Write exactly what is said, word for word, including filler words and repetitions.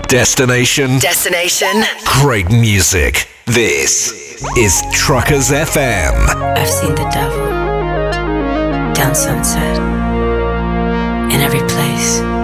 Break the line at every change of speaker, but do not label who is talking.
Destination.
Destination.
Great music. This is Truckers F M.
I've seen the devil down Sunset in every place.